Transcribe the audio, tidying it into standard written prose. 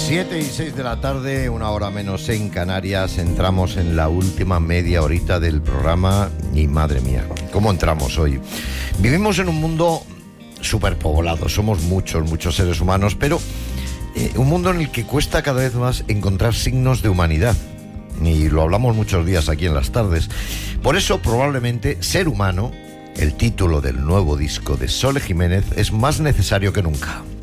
7:06 de la tarde, una hora menos en Canarias. Entramos en la última media horita del programa y madre mía, ¿cómo entramos hoy? Vivimos en un mundo superpoblado, somos muchos seres humanos, pero un mundo en el que cuesta cada vez más encontrar signos de humanidad. Y lo hablamos muchos días aquí en las tardes. Por eso probablemente Ser Humano, el título del nuevo disco de Sole Jiménez, es más necesario que nunca.